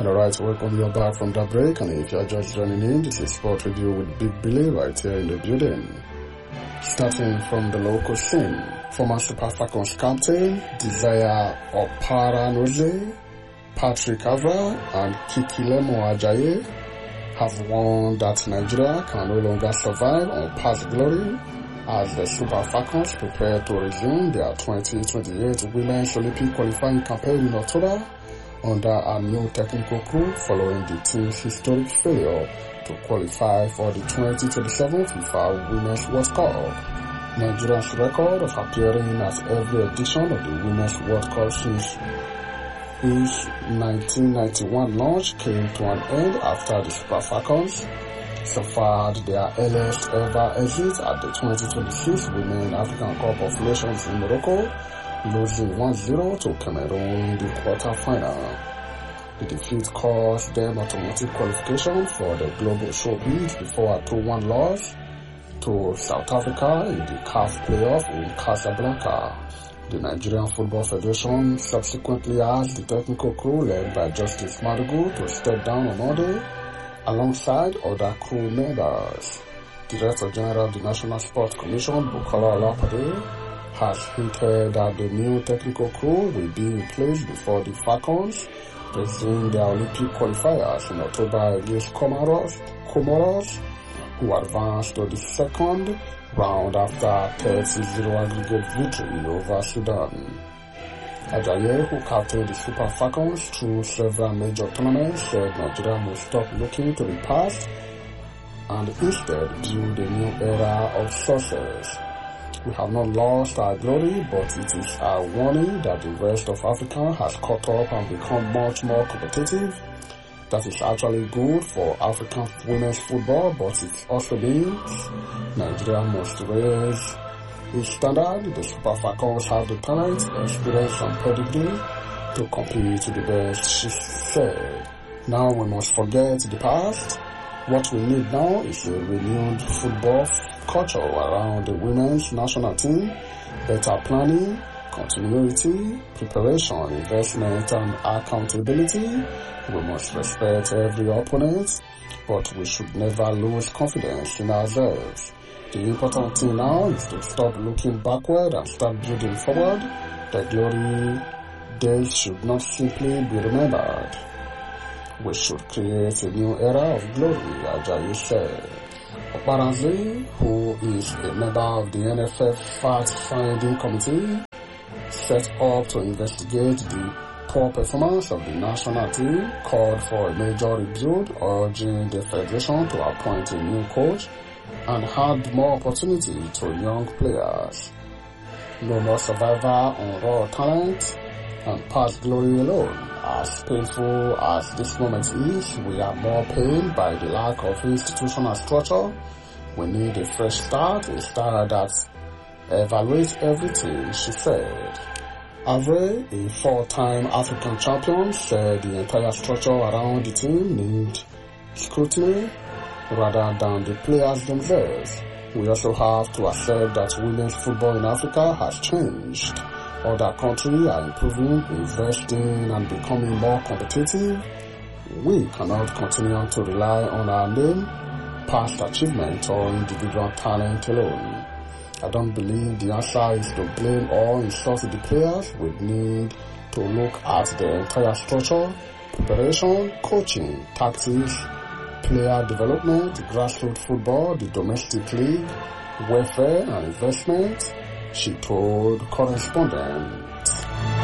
Alright, welcome you back from the break, and if you're just joining in, this is Sport Review with Big Billy right here in the building. Starting from the local scene, former Super Falcons captain Desire Oparanoze, Patrick Avra, and Kikilemo Ajayi have warned that Nigeria can no longer survive on past glory as the Super Falcons prepare to resume their 2028 Women's Olympic qualifying campaign in October under a new technical crew following the team's historic failure to qualify for the 2027 FIFA Women's World Cup. Nigeria's record of appearing at every edition of the Women's World Cup since its 1991 launch came to an end after the Super Falcons suffered their earliest ever exit at the 2026 Women's African Cup of Nations in Morocco, losing 1-0 to Cameroon in the quarter-final. The defeat caused them automatic qualification for the global showbiz before a 2-1 loss to South Africa in the CAF playoff in Casablanca. The Nigerian Football Federation subsequently asked the technical crew led by Justice Madugu to step down on Monday alongside other crew members. Director General of the National Sports Commission, Bukola Olapade, has hinted that the new technical crew will be in place before the Falcons resume their Olympic qualifiers in October against Comoros, who advanced to the second round after 30-0 aggregate victory over Sudan. Ajayi, who captained the Super Falcons through several major tournaments, said Nigeria must stop looking to the past and instead build a new era of success. We have not lost our glory, but it is a warning that the rest of Africa has caught up and become much more competitive. That is actually good for African women's football, but it also means Nigeria must raise its standard. The Super Falcons have the talent, experience and pedigree to compete to the best, she said. Now we must forget the past. What we need now is a renewed football culture around the women's national team, better planning, continuity, preparation, investment and accountability. We must respect every opponent, but we should never lose confidence in ourselves. The important thing now is to stop looking backward and start building forward. The glory days should not simply be remembered. We should create a new era of glory, Ajayi said. Oparanoze, who is a member of the NFF fact-finding committee, set up to investigate the poor performance of the national team, called for a major rebuild, urging the federation to appoint a new coach and hand more opportunity to young players. No more survivor on raw talent and past glory alone. As painful as this moment is, we are more pained by the lack of institutional structure. We need a fresh start, a start that evaluates everything, she said. Avre, a four-time African champion, said the entire structure around the team needs scrutiny rather than the players themselves. We also have to accept that women's football in Africa has changed. Other countries are improving, investing and becoming more competitive. We cannot continue to rely on our name, past achievement or individual talent alone. I don't believe the answer is to blame or insult the players. We need to look at the entire structure, preparation, coaching, tactics, player development, grassroots football, the domestic league, welfare and investment, she told correspondents.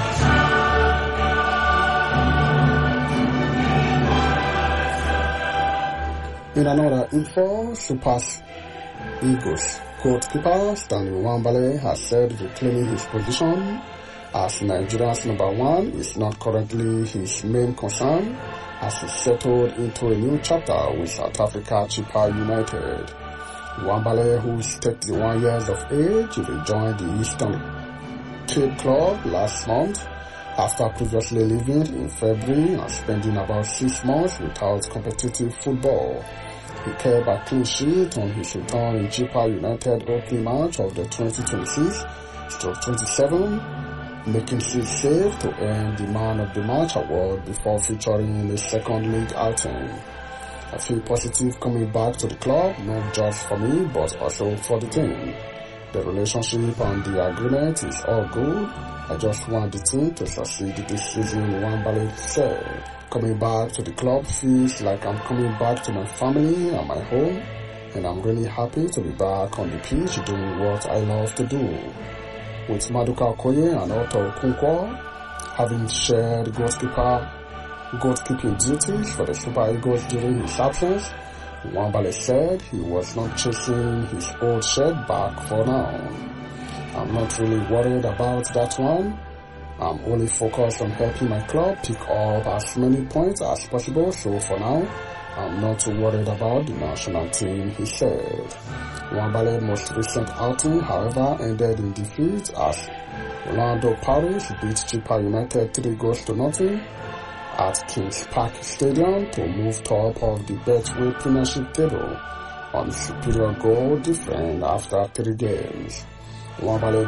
In another info, Super Eagles goalkeeper Stanley Nwabali has said reclaiming his position as Nigeria's number one is not currently his main concern, as he settled into a new chapter with South Africa Chippa United. Nwabali, who is 31 years of age, rejoined the Eastern Cape Club last month after previously leaving in February and spending about 6 months without competitive football. He kept a clean sheet on his return in Chippa United opening match of the 2026-27 making it safe to earn the Man of the Match award before featuring in a second league outing. I feel positive coming back to the club, not just for me, but also for the team. The relationship and the agreement is all good. I just want the team to succeed this season, Nwabali said. Coming back to the club feels like I'm coming back to my family and my home, and I'm really happy to be back on the pitch doing what I love to do. With Maduka Okoye and Otto Okonkwo having shared goalkeeping duties for the Super Eagles during his absence, Nwabali said he was not chasing his old shirt back for now. I'm not really worried about that one. I'm only focused on helping my club pick up as many points as possible, so for now, I'm not too worried about the national team, he said. Nwabali's most recent outing, however, ended in defeat as Orlando Pirates beat Chippa United 3-0 at Kings Park Stadium to move top of the Betway Premiership table on superior goal difference after 3 games. Nwabali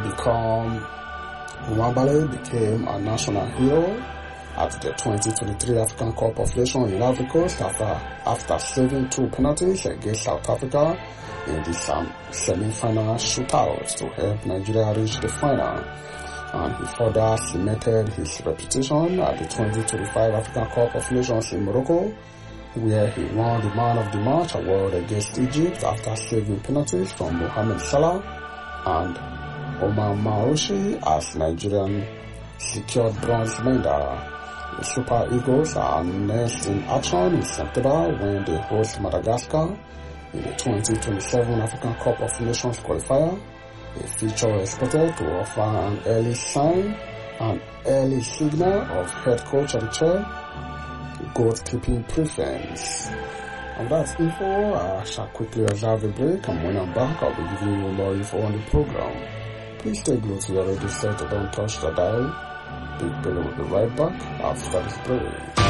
became a national hero at the 2023 African Cup of Nations in Ivory Coast after saving 2 penalties against South Africa in the semi-final shootout to help Nigeria reach the final. And he further cemented his reputation at the 2025 African Cup of Nations in Morocco, where he won the Man of the Match award against Egypt after saving penalties from Mohamed Salah and Omar Marouchi as Nigerian secured bronze medal. The Super Eagles are next in action in September when they host Madagascar in the 2027 African Cup of Nations qualifier. A feature expected to offer an early signal of head coach Ariche goalkeeping preference. And that's info. I shall quickly observe a break, and when I'm back, I'll be giving you more info on the program. Please stay glued to your radio set and don't touch the dial. Big Billy will be right back after this break.